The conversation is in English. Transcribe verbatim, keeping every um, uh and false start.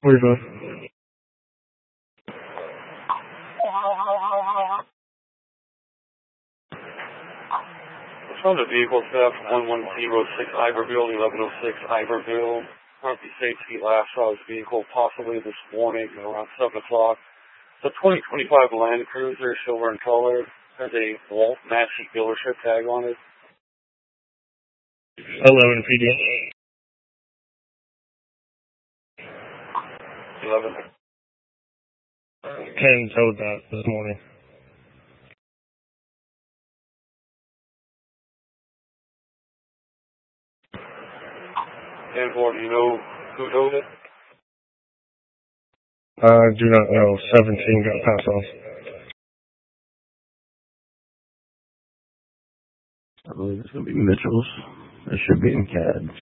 What are you doing? Found a vehicle theft, one one zero six Iberville, eleven oh six Iberville. Currently safety last saw his vehicle possibly this morning around seven o'clock. It's a twenty twenty-five Land Cruiser, silver in color. Has a Walt Massey dealership tag on it. eleven P D. eleven. ten towed that this morning. And for, do you know who towed it? I do not know. seventeen got passed off. I believe it's going to be Mitchell's. It should be in C A D.